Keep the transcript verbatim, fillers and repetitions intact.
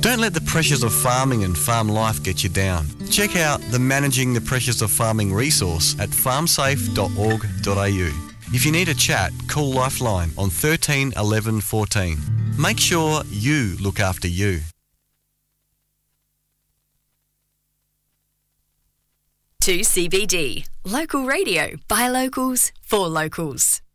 Don't let the pressures of farming and farm life get you down. Check out the Managing the Pressures of Farming resource at farm safe dot org dot a u. If you need a chat, call Lifeline on thirteen eleven fourteen. Make sure you look after you. two C B D. Local radio by locals for locals.